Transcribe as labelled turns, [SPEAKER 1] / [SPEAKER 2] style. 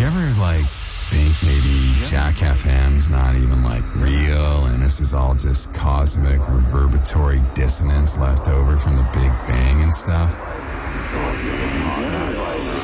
[SPEAKER 1] you ever think maybe Jack FM's not even real and this is all just cosmic reverberatory dissonance left over from the Big